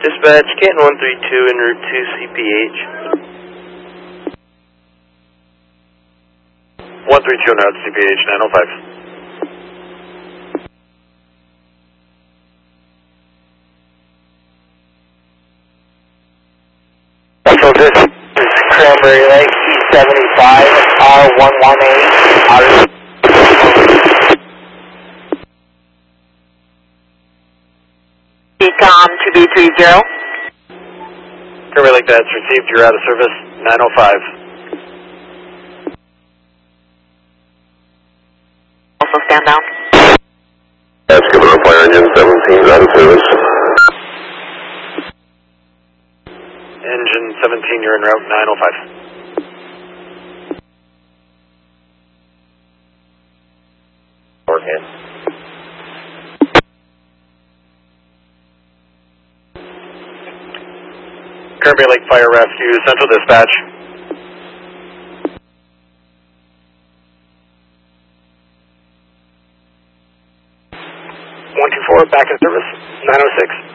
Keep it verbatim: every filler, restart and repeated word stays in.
Dispatch, Canton one three two en route to C P H. one three two en route to C P H, nine oh five. So this is Cranberry Lake, E seventy-five, R one one eight, R. C COM two B three zero. Cranberry Lake, that's received, you're out of service, nine oh five. Also stand down. That's given up fire engine seventeen, out of service. Engine seventeen, you're en route, nine oh five. Overhead. Cranberry Lake Fire Rescue, Central Dispatch. one two four, back in service, nine oh six.